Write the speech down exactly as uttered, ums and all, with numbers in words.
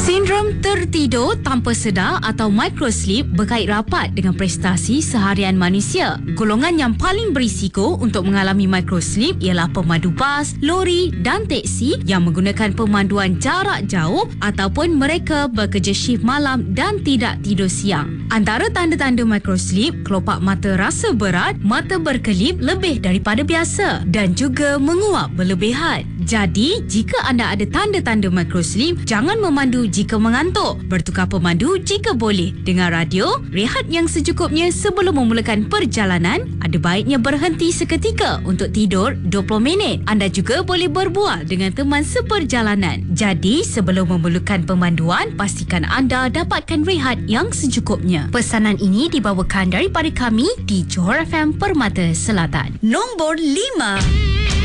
Sindrom tertidur tanpa sedar atau microsleep berkait rapat dengan prestasi seharian manusia. Golongan yang paling berisiko untuk mengalami microsleep ialah pemandu bas, lori dan teksi yang menggunakan pemanduan jarak jauh ataupun mereka bekerja shift malam dan tidak tidur siang. Antara tanda-tanda microsleep, kelopak mata rasa berat, mata berkelip lebih daripada biasa dan juga menguap berlebihan. Jadi, jika anda ada tanda-tanda microsleep, jangan memandu jika mengantuk. Bertukar pemandu jika boleh. Dengar radio, rehat yang secukupnya sebelum memulakan perjalanan. Ada baiknya berhenti seketika untuk tidur dua puluh minit. Anda juga boleh berbual dengan teman seperjalanan. Jadi, sebelum memerlukan pemanduan, pastikan anda dapatkan rehat yang secukupnya. Pesanan ini dibawakan daripada kami di Johor F M Permata Selatan. Nombor lima.